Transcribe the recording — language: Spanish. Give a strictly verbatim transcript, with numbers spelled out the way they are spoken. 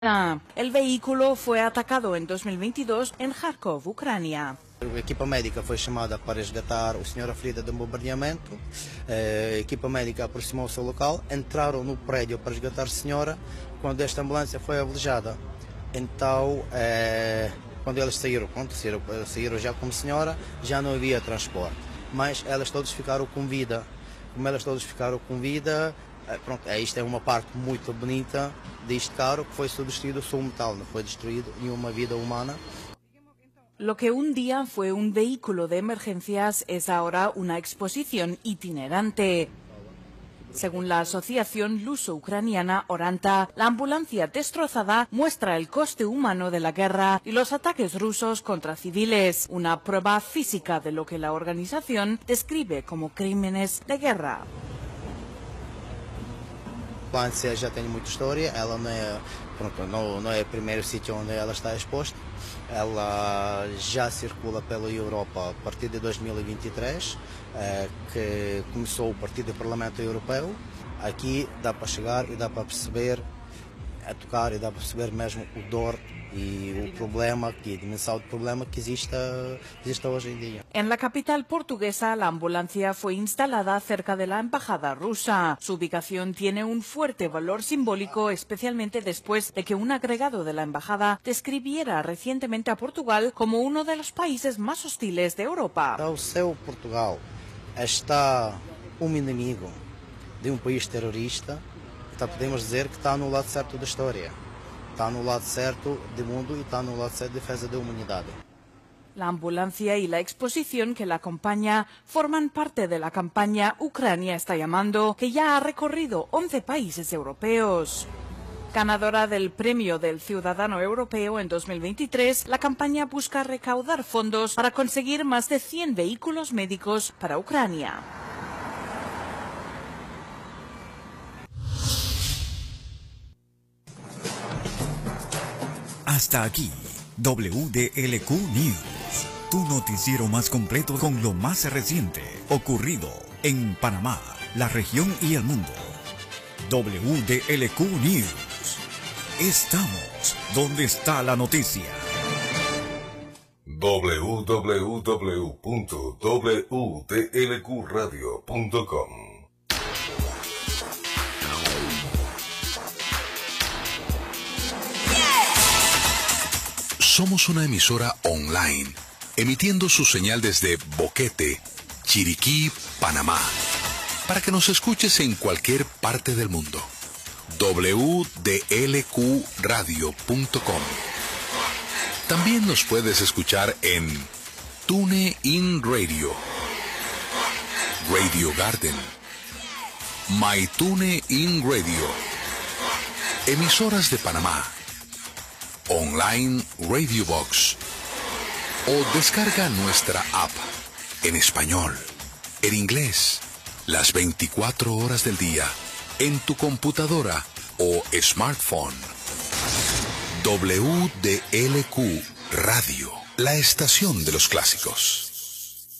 El vehículo fue atacado en dos mil veintidós en Kharkov, Ucrânia. A equipa médica foi chamada para resgatar o senhor aflito de um bombardeamento. A equipa médica aproximou-se ao local, entraram no prédio para resgatar a senhora, quando esta ambulância foi avelejada. Então, é, quando eles saíram, quando saíram, saíram já como senhora, já não havia transporte. Mas elas todas ficaram com vida. Como elas todas ficaram com vida, pronto, isto é uma parte muito bonita deste carro, que foi substituído só o metal, não foi destruído nenhuma vida humana. Lo que un día fue un vehículo de emergencias es ahora una exposición itinerante. Según la asociación luso-ucraniana Oranta, la ambulancia destrozada muestra el coste humano de la guerra y los ataques rusos contra civiles, una prueba física de lo que la organización describe como crímenes de guerra. A ambulância já tem muita história, ela não é, pronto, não, não é o primeiro sítio onde ela está exposta. Ela já circula pela Europa a partir de dois mil e vinte e três, eh, que começou a partir do Parlamento Europeu. Aqui dá para chegar e dá para perceber, a tocar e dá para perceber mesmo o dor e o problema, que a dimensão do problema que existe, existe hoje em dia. En la capital portuguesa, la ambulancia fue instalada cerca de la embajada rusa. Su ubicación tiene un fuerte valor simbólico, especialmente después de que un agregado de la embajada describiera recientemente a Portugal como uno de los países más hostiles de Europa. Então, se o Portugal está um inimigo de um país terrorista, então podemos dizer que está no lado certo da história. Está no lado certo do mundo y está no lado certo de defensa de la humanidad. La ambulancia y la exposición que la acompaña forman parte de la campaña Ucrania está llamando, que ya ha recorrido once países europeos. Ganadora del Premio del Ciudadano Europeo en dos mil veintitrés, la campaña busca recaudar fondos para conseguir más de cien vehículos médicos para Ucrania. Hasta aquí, W D L Q News, tu noticiero más completo con lo más reciente ocurrido en Panamá, la región y el mundo. W D L Q News. Estamos donde está la noticia. w w w punto w d l q radio punto com Somos una emisora online, emitiendo su señal desde Boquete, Chiriquí, Panamá, para que nos escuches en cualquier parte del mundo. w d l q radio punto com. También nos puedes escuchar en TuneIn Radio, Radio Garden, MyTuneIn Radio, emisoras de Panamá, Online Radio Box, o descarga nuestra app en español, en inglés, las veinticuatro horas del día, en tu computadora o smartphone. W D L Q Radio, la estación de los clásicos.